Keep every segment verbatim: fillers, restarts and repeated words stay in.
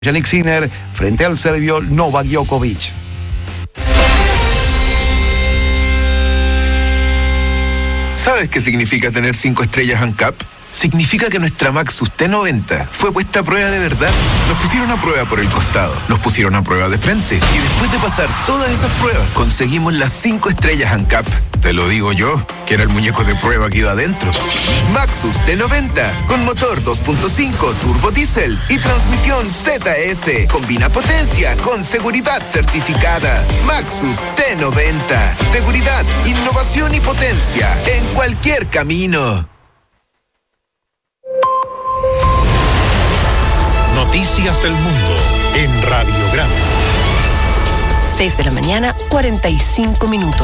Jannik Sinner frente al serbio Novak Djokovic. ¿Sabes qué significa tener cinco estrellas ANCAP? Significa que nuestra Maxus T noventa fue puesta a prueba de verdad. Nos pusieron a prueba por el costado, nos pusieron a prueba de frente y después de pasar todas esas pruebas conseguimos las cinco estrellas ANCAP. Te lo digo yo, que era el muñeco de prueba que iba adentro. Maxus T noventa con motor dos punto cinco turbo diésel y transmisión Z F. Combina potencia con seguridad certificada. Maxus T noventa. Seguridad, innovación y potencia en cualquier camino. Noticias del Mundo en Radio Grande. seis de la mañana, cuarenta y cinco minutos.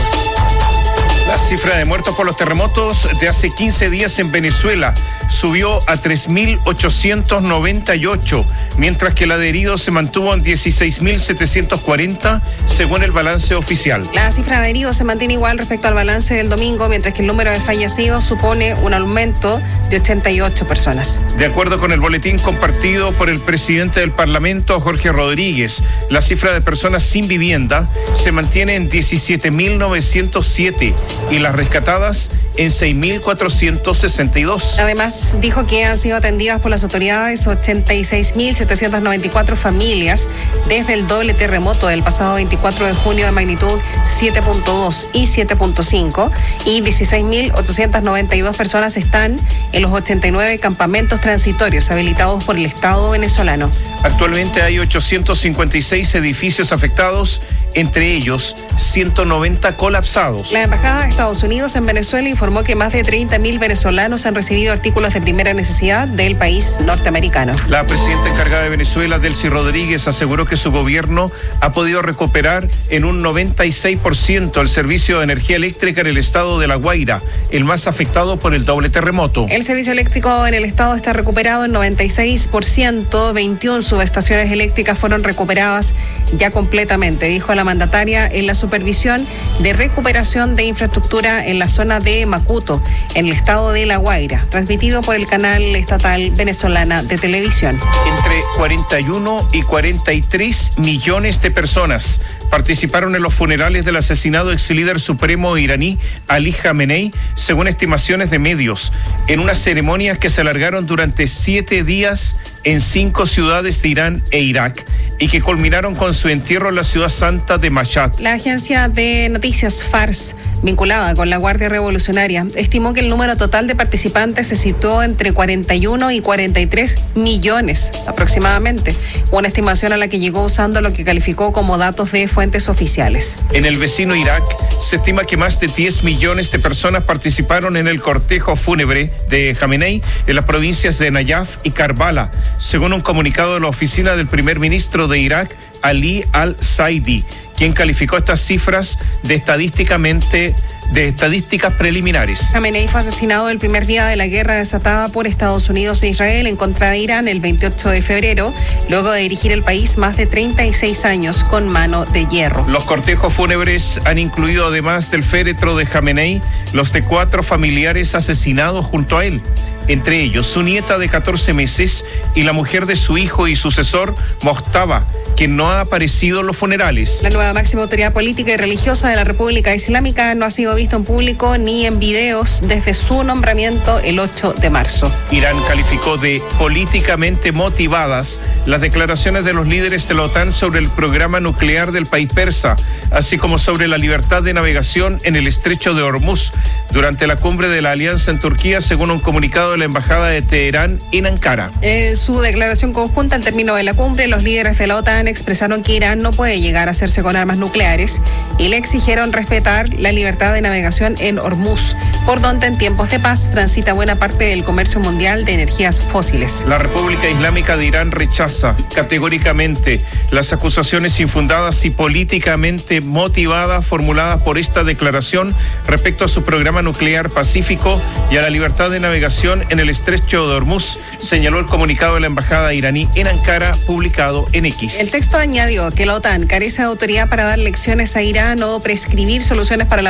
La cifra de muertos por los terremotos de hace quince días en Venezuela subió a tres mil ochocientos noventa y ocho, mientras que la de heridos se mantuvo en dieciséis mil setecientos cuarenta, según el balance oficial. La cifra de heridos se mantiene igual respecto al balance del domingo, mientras que el número de fallecidos supone un aumento de ochenta y ocho personas. De acuerdo con el boletín compartido por el presidente del Parlamento, Jorge Rodríguez, la cifra de personas sin vivienda se mantiene en diecisiete mil novecientos siete y las rescatadas en seis mil cuatrocientos sesenta y dos. Además, dijo que han sido atendidas por las autoridades ochenta y seis mil setecientos noventa y cuatro familias desde el doble terremoto del pasado veinticuatro de junio de magnitud siete punto dos y siete punto cinco, y dieciséis mil ochocientos noventa y dos personas están en los ochenta y nueve campamentos transitorios habilitados por el Estado venezolano. Actualmente hay ochocientos cincuenta y seis edificios afectados, entre ellos ciento noventa colapsados. La Embajada de Estados Unidos en Venezuela informó que más de treinta mil venezolanos han recibido artículos de primera necesidad del país norteamericano. La presidenta encargada de Venezuela, Delcy Rodríguez, aseguró que su gobierno ha podido recuperar en un noventa y seis por ciento el servicio de energía eléctrica en el estado de La Guaira, el más afectado por el doble terremoto. El servicio eléctrico en el estado está recuperado en noventa y seis por ciento, veintiuna subestaciones eléctricas fueron recuperadas ya completamente, dijo la mandataria en la supervisión de recuperación de infraestructura en la zona de Macuto, en el estado de La Guaira, transmitido por el canal estatal venezolana de televisión. Entre cuarenta y uno y cuarenta y tres millones de personas participaron en los funerales del asesinado ex líder supremo iraní Ali Khamenei, según estimaciones de medios, en unas ceremonias que se alargaron durante siete días en cinco ciudades de Irán e Irak y que culminaron con su entierro en la ciudad santa de Mashhad. La agencia de noticias Fars, vinculada con la Guardia Revolucionaria, estimó que el número total de participantes se situó entre cuarenta y uno y cuarenta y tres millones aproximadamente, una estimación a la que llegó usando lo que calificó como datos de fuentes oficiales. En el vecino Irak se estima que más de diez millones de personas participaron en el cortejo fúnebre de Khamenei en las provincias de Nayaf y Karbala, según un comunicado de la oficina del primer ministro de Irak, Ali al-Saidi, quien calificó estas cifras de estadísticamente de estadísticas preliminares. Khamenei fue asesinado el primer día de la guerra desatada por Estados Unidos e Israel en contra de Irán el veintiocho de febrero, luego de dirigir el país más de treinta y seis años con mano de hierro. Los cortejos fúnebres han incluido, además del féretro de Khamenei, los de cuatro familiares asesinados junto a él, entre ellos su nieta de catorce meses y la mujer de su hijo y sucesor, Mojtaba, quien no ha aparecido en los funerales. La nueva máxima autoridad política y religiosa de la República Islámica no ha sido visto en público ni en videos desde su nombramiento el ocho de marzo. Irán calificó de políticamente motivadas las declaraciones de los líderes de la OTAN sobre el programa nuclear del país persa, así como sobre la libertad de navegación en el estrecho de Hormuz, durante la cumbre de la alianza en Turquía, según un comunicado de la Embajada de Teherán en Ankara. En su declaración conjunta al término de la cumbre, los líderes de la OTAN expresaron que Irán no puede llegar a hacerse con armas nucleares y le exigieron respetar la libertad de navegación en Hormuz, por donde en tiempos de paz transita buena parte del comercio mundial de energías fósiles. La República Islámica de Irán rechaza categóricamente las acusaciones infundadas y políticamente motivadas formuladas por esta declaración respecto a su programa nuclear pacífico y a la libertad de navegación en el estrecho de Hormuz, señaló el comunicado de la Embajada iraní en Ankara, publicado en X. El texto añadió que la OTAN carece de autoridad para dar lecciones a Irán o prescribir soluciones para la paz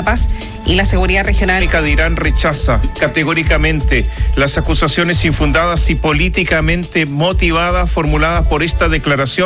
y la Seguridad Regional. de Irán rechaza categóricamente las acusaciones infundadas y políticamente motivadas formuladas por esta declaración.